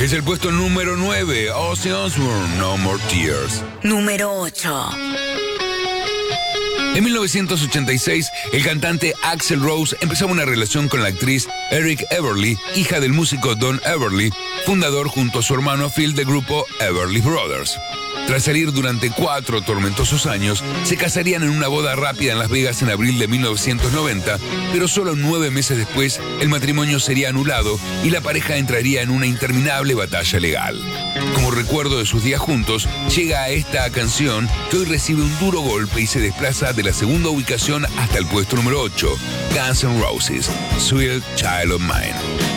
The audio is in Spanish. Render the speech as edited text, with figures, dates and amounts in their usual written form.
Es el puesto número 9, Ozzy Osbourne, No More Tears. Número 8. En 1986, el cantante Axl Rose empezaba una relación con la actriz Eric Everly, hija del músico Don Everly, fundador junto a su hermano Phil del grupo Everly Brothers. Tras salir durante 4 tormentosos años, se casarían en una boda rápida en Las Vegas en abril de 1990, pero solo 9 meses después el matrimonio sería anulado y la pareja entraría en una interminable batalla legal. Como recuerdo de sus días juntos, llega a esta canción que hoy recibe un duro golpe y se desplaza de la segunda ubicación hasta el puesto número 8, Guns N' Roses, Sweet Child of Mine.